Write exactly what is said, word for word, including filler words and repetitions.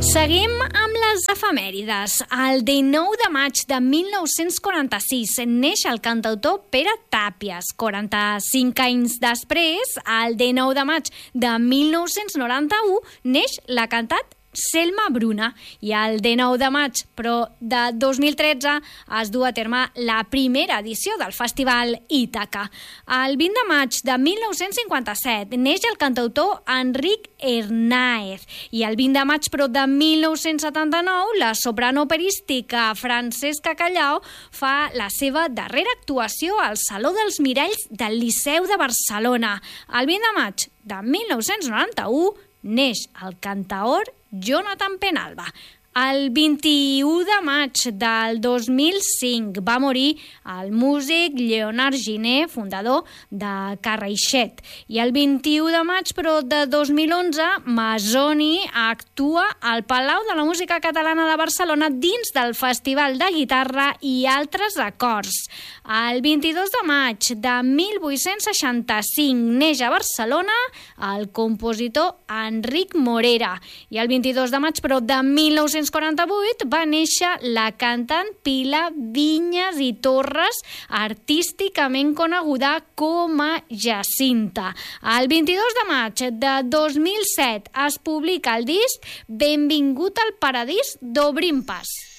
Seguim amb les efemèrides. El dinou de maig de mil nou-cents quaranta-sis neix el cantautor Pere Tàpies. quaranta-cinc anys després, el dinou de maig de mil nou-cents noranta-u, neix la cantant Selma Bruna. I el dinou de maig, però de dos mil tretze, es du a terme la primera edició del Festival Ítaca. El vint de maig de mil nou-cents cinquanta-set neix el cantautor Enric Hernáez. I el vint de maig, però de mil nou-cents setanta-nou, la soprano operística Francesca Callao fa la seva darrera actuació al Saló dels Miralls del Liceu de Barcelona. El vint de maig de mil nou-cents noranta-u neix el cantaor Jonathan Penalba. El vint-i-u de maig del dos mil cinc va morir el músic Leonard Giner, fundador de Carraixet. I el vint-i-u de maig, però de dos mil onze, Masoni actua al Palau de la Música Catalana de Barcelona dins del Festival de Guitarra i altres acords. El vint-i-dos de maig de mil vuit-cents seixanta-cinc neix a Barcelona el compositor Enric Morera. I el vint-i-dos de maig, però de mil nou-cents quaranta-vuit, va néixer la cantant Pilar Vinyes i Torres, artísticament coneguda com a Jacinta. El vint-i-dos de maig de dos mil set es publica el disc Benvingut al Paradís d'Obrim Pas.